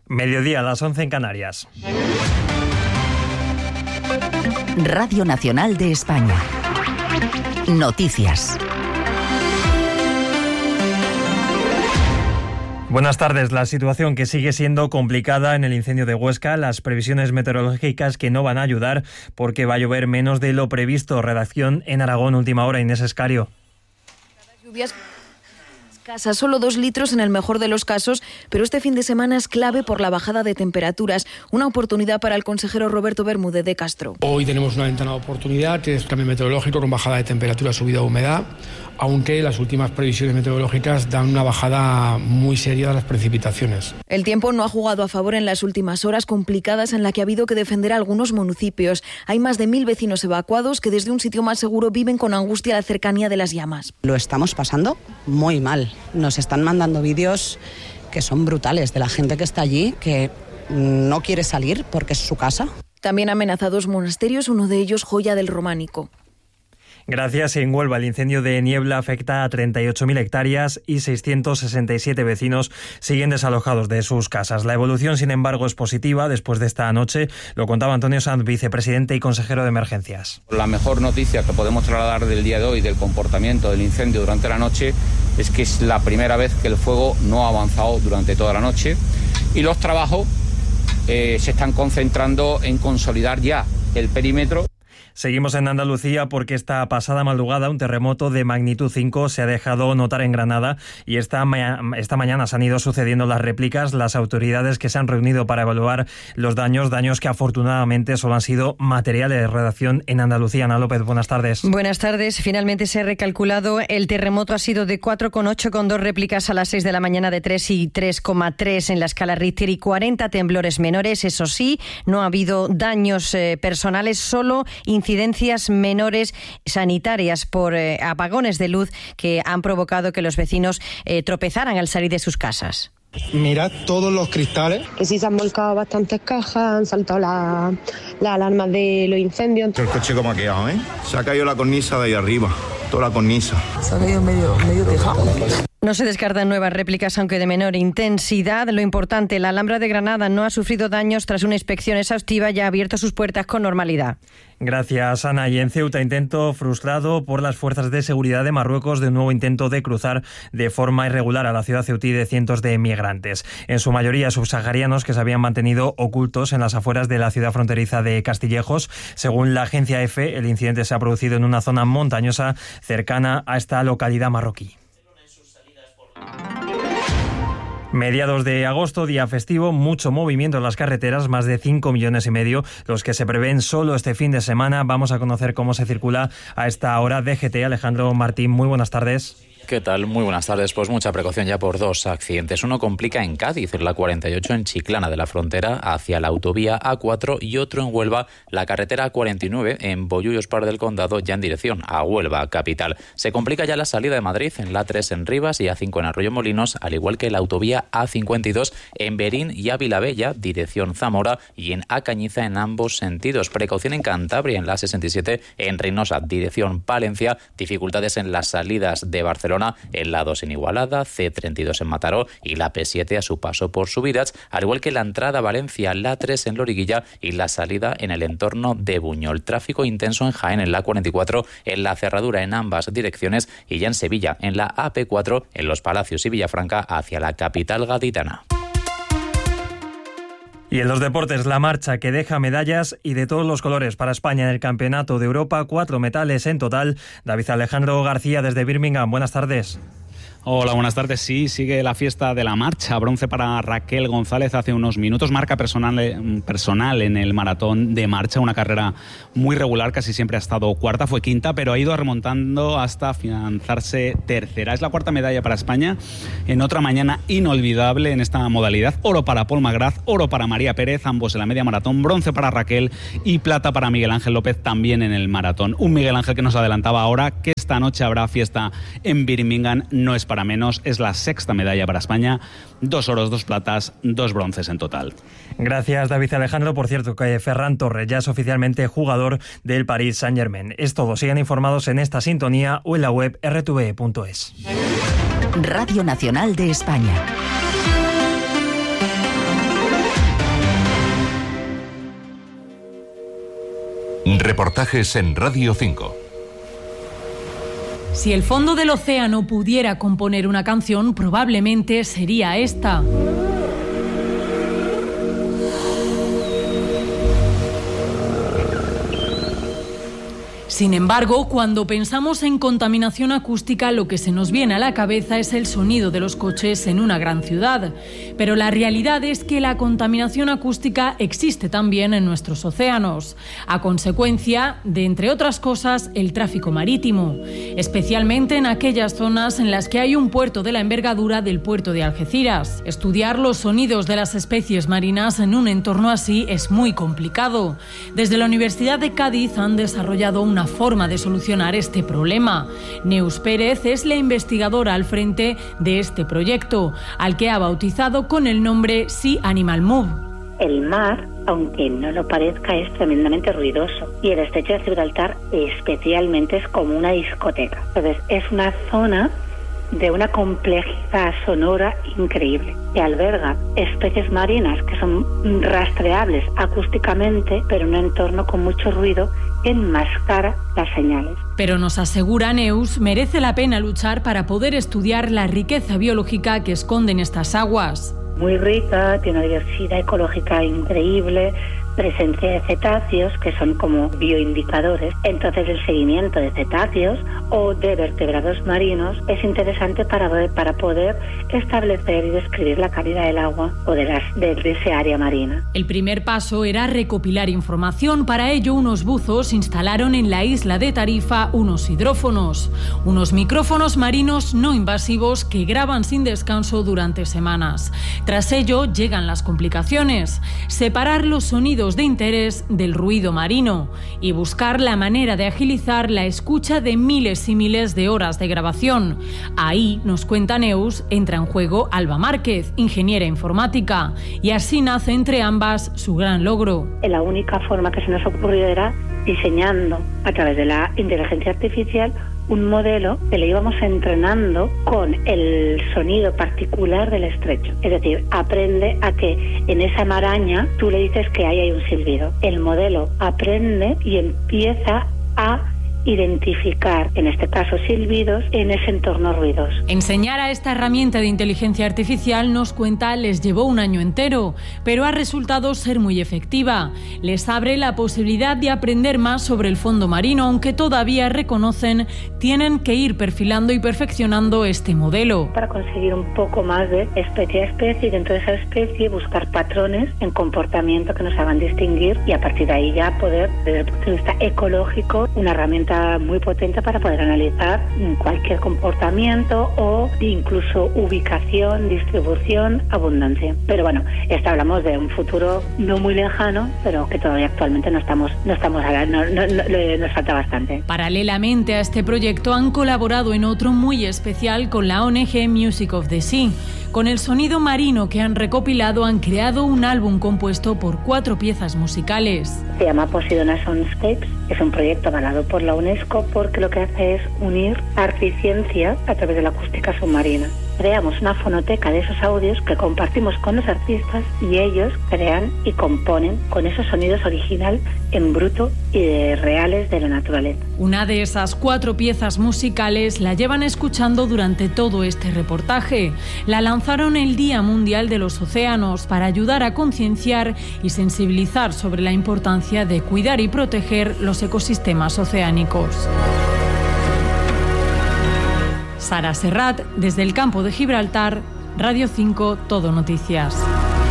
Mediodía, a las 11 en Canarias. Radio Nacional de España. Noticias. Buenas tardes. La situación que sigue siendo complicada en el incendio de Huesca, las previsiones meteorológicas que no van a ayudar porque va a llover menos de lo previsto. Redacción en Aragón, última hora, Inés Escario. Lluvias escasas, solo 2 litros en el mejor de los casos, pero este fin de semana es clave por la bajada de temperaturas. Una oportunidad para el consejero Roberto Bermúdez de Castro. Hoy tenemos una ventana de oportunidad, que es cambio meteorológico con bajada de temperatura, subida de humedad, aunque las últimas previsiones meteorológicas dan una bajada muy seria de las precipitaciones. El tiempo no ha jugado a favor en las últimas horas complicadas en la que ha habido que defender a algunos municipios. Hay más de 1.000 vecinos evacuados que desde un sitio más seguro viven con angustia la cercanía de las llamas. Lo estamos pasando muy mal. Nos están mandando vídeos que son brutales de la gente que está allí, que no quiere salir porque es su casa. También amenazados monasterios, uno de ellos joya del románico. Gracias. En Huelva, el incendio de Niebla afecta a 38.000 hectáreas y 667 vecinos siguen desalojados de sus casas. La evolución, sin embargo, es positiva después de esta noche. Lo contaba Antonio Sanz, vicepresidente y consejero de Emergencias. La mejor noticia que podemos trasladar del día de hoy, del comportamiento del incendio durante la noche, es que es la primera vez que el fuego no ha avanzado durante toda la noche y los trabajos se están concentrando en consolidar ya el perímetro. Seguimos en Andalucía porque esta pasada madrugada un terremoto de magnitud 5 se ha dejado notar en Granada y esta mañana se han ido sucediendo las réplicas. Las autoridades que se han reunido para evaluar los daños que afortunadamente solo han sido materiales. Redacción en Andalucía. Ana López, buenas tardes. Buenas tardes. Finalmente se ha recalculado. El terremoto ha sido de 4,8 con 2 réplicas a las 6 de la mañana de 3 y 3,3 en la escala Richter y 40 temblores menores. Eso sí, no ha habido daños personales, solo incidencias menores sanitarias por apagones de luz que han provocado que los vecinos tropezaran al salir de sus casas. Mirad todos los cristales. Que sí se han volcado bastantes cajas, han saltado las alarmas de los incendios. El coche como ha quedado, ¿eh? Se ha caído la cornisa de ahí arriba, toda la cornisa. Se ha caído medio tejado. No se descartan nuevas réplicas, aunque de menor intensidad. Lo importante, la Alhambra de Granada no ha sufrido daños tras una inspección exhaustiva y ha abierto sus puertas con normalidad. Gracias, Ana. Y en Ceuta, intento frustrado por las fuerzas de seguridad de Marruecos de un nuevo intento de cruzar de forma irregular a la ciudad ceutí de cientos de migrantes, en su mayoría subsaharianos que se habían mantenido ocultos en las afueras de la ciudad fronteriza de Castillejos. Según la agencia EFE, el incidente se ha producido en una zona montañosa cercana a esta localidad marroquí. Mediados de agosto, día festivo, mucho movimiento en las carreteras, más de 5,5 millones los que se prevén solo este fin de semana. Vamos a conocer cómo se circula a esta hora. DGT, Alejandro Martín, muy buenas tardes. ¿Qué tal? Muy buenas tardes. Pues mucha precaución ya por 2 accidentes. Uno complica en Cádiz, la 48 en Chiclana de la Frontera hacia la autovía A4 y otro en Huelva, la carretera A49 en Bollullos Par del Condado ya en dirección a Huelva, capital. Se complica ya la salida de Madrid en la A3 en Rivas y A5 en Arroyomolinos, al igual que la autovía A52 en Berín y Ávila Bella, dirección Zamora, y en A Cañiza en ambos sentidos. Precaución en Cantabria en la A67 en Reynosa, dirección Palencia. Dificultades en las salidas de Barcelona en la 2 en Igualada, C32 en Mataró y la P7 a su paso por Subirats, al igual que la entrada a Valencia, la 3 en Loriguilla y la salida en el entorno de Buñol. Tráfico intenso en Jaén en la 44, en la cerradura en ambas direcciones y ya en Sevilla en la AP4 en Los Palacios y Villafranca hacia la capital gaditana. Y en los deportes, la marcha que deja medallas y de todos los colores para España en el Campeonato de Europa, 4 metales en total. David Alejandro García desde Birmingham, buenas tardes. Hola, buenas tardes. Sí, sigue la fiesta de la marcha. Bronce para Raquel González hace unos minutos. Marca personal en el maratón de marcha. Una carrera muy regular, casi siempre ha estado cuarta. Fue quinta, pero ha ido remontando hasta afianzarse tercera. Es la 4ª medalla para España en otra mañana inolvidable en esta modalidad. Oro para Paul Magraz, oro para María Pérez, ambos en la media maratón. Bronce para Raquel y plata para Miguel Ángel López también en el maratón. Un Miguel Ángel que nos adelantaba ahora que esta noche habrá fiesta en Birmingham. No es para menos, es la 6ª medalla para España, 2 oros, 2 platas, 2 bronces en total. Gracias, David Alejandro. Por cierto, que Ferran Torres ya es oficialmente jugador del Paris Saint-Germain. Es todo. Sigan informados en esta sintonía o en la web rtve.es. Radio Nacional de España. Reportajes en Radio 5. Si el fondo del océano pudiera componer una canción, probablemente sería esta. Sin embargo, cuando pensamos en contaminación acústica, lo que se nos viene a la cabeza es el sonido de los coches en una gran ciudad. Pero la realidad es que la contaminación acústica existe también en nuestros océanos, a consecuencia de, entre otras cosas, el tráfico marítimo, especialmente en aquellas zonas en las que hay un puerto de la envergadura del puerto de Algeciras. Estudiar los sonidos de las especies marinas en un entorno así es muy complicado. Desde la Universidad de Cádiz han desarrollado una forma de solucionar este problema. Neus Pérez es la investigadora al frente de este proyecto, al que ha bautizado con el nombre Sea Animal Move. El mar, aunque no lo parezca, es tremendamente ruidoso y el estrecho de Gibraltar especialmente es como una discoteca. Entonces es una zona de una complejidad sonora increíble, que alberga especies marinas que son rastreables acústicamente, pero en un entorno con mucho ruido que enmascara las señales. Pero nos asegura Neus, merece la pena luchar para poder estudiar la riqueza biológica que esconden estas aguas. Muy rica, tiene una diversidad ecológica increíble, presencia de cetáceos, que son como bioindicadores. Entonces el seguimiento de cetáceos o de vertebrados marinos es interesante para poder establecer y describir la calidad del agua o de ese área marina. El primer paso era recopilar información. Para ello, unos buzos instalaron en la isla de Tarifa unos hidrófonos, unos micrófonos marinos no invasivos que graban sin descanso durante semanas. Tras ello llegan las complicaciones: separar los sonidos de interés del ruido marino y buscar la manera de agilizar la escucha de miles y miles de horas de grabación. Ahí, nos cuenta Neus, entra en juego Alba Márquez, ingeniera informática, y así nace entre ambas su gran logro. La única forma que se nos ocurrió era diseñando a través de la inteligencia artificial un modelo que le íbamos entrenando con el sonido particular del estrecho. Es decir, aprende a que en esa maraña tú le dices que ahí hay un silbido. El modelo aprende y empieza a identificar, en este caso silbidos, en ese entorno ruidoso. Enseñar a esta herramienta de inteligencia artificial, nos cuenta, les llevó un año entero, pero ha resultado ser muy efectiva. Les abre la posibilidad de aprender más sobre el fondo marino, aunque todavía reconocen tienen que ir perfilando y perfeccionando este modelo. Para conseguir un poco más de especie a especie y dentro de esa especie buscar patrones en comportamiento que nos hagan distinguir y a partir de ahí ya poder, desde el punto de vista ecológico, una herramienta muy potente para poder analizar cualquier comportamiento o incluso ubicación, distribución, abundancia. Pero bueno, hablamos de un futuro no muy lejano, pero que todavía actualmente nos falta bastante. Paralelamente a este proyecto han colaborado en otro muy especial con la ONG Music of the Sea. Con el sonido marino que han recopilado han creado un álbum compuesto por 4 piezas musicales. Se llama Poseidona Soundscapes, es un proyecto avalado por la UNESCO porque lo que hace es unir arte y ciencia a través de la acústica submarina. Creamos una fonoteca de esos audios que compartimos con los artistas y ellos crean y componen con esos sonidos original en bruto y reales de la naturaleza. Una de esas 4 piezas musicales la llevan escuchando durante todo este reportaje. La lanzaron el Día Mundial de los Océanos para ayudar a concienciar y sensibilizar sobre la importancia de cuidar y proteger los ecosistemas oceánicos. Sara Serrat, desde el campo de Gibraltar, Radio 5, Todo Noticias.